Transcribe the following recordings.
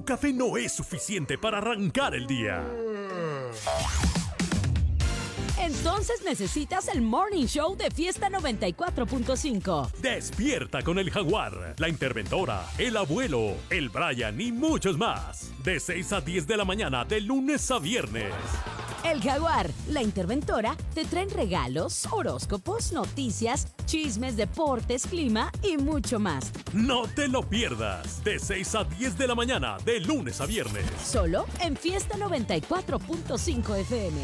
café no es suficiente para arrancar el día. Entonces necesitas el Morning Show de Fiesta 94.5. Despierta con el Jaguar, la interventora, el abuelo, el Brian y muchos más. De 6 a 10 de la mañana, de lunes a viernes. El Jaguar, la interventora, te traen regalos, horóscopos, noticias, chismes, deportes, clima y mucho más. No te lo pierdas. De 6 a 10 de la mañana, de lunes a viernes. Solo en Fiesta 94.5 FM.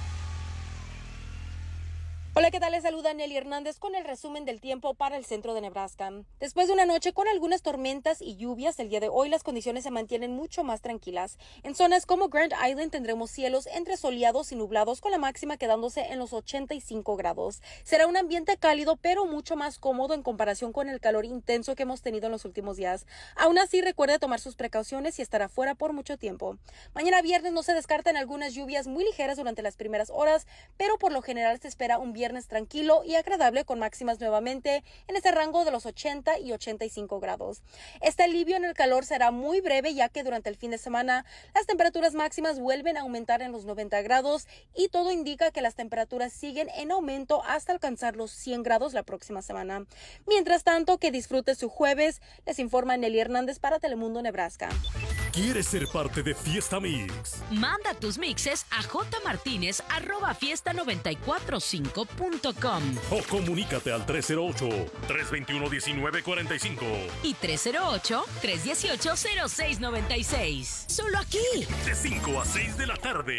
Hola, ¿qué tal? Les saluda Nelly Hernández con el resumen del tiempo para el centro de Nebraska. Después de una noche con algunas tormentas y lluvias, el día de hoy las condiciones se mantienen mucho más tranquilas. En zonas como Grand Island tendremos cielos entre soleados y nublados con la máxima quedándose en los 85 grados. Será un ambiente cálido pero mucho más cómodo en comparación con el calor intenso que hemos tenido en los últimos días. Aún así, recuerde tomar sus precauciones y estar afuera por mucho tiempo. Mañana viernes no se descartan algunas lluvias muy ligeras durante las primeras horas, pero por lo general se espera un viernes tranquilo y agradable con máximas nuevamente en ese rango de los 80 y 85 grados. Este alivio en el calor será muy breve ya que durante el fin de semana las temperaturas máximas vuelven a aumentar en los 90 grados y todo indica que las temperaturas siguen en aumento hasta alcanzar los 100 grados la próxima semana. Mientras tanto, que disfrute su jueves, les informa Nelly Hernández para Telemundo Nebraska. ¿Quieres ser parte de Fiesta Mix? Manda tus mixes a jmartinez@fiesta945.com O comunícate al 308-321-1945. y 308-318-0696. Solo aquí. De 5 a 6 de la tarde.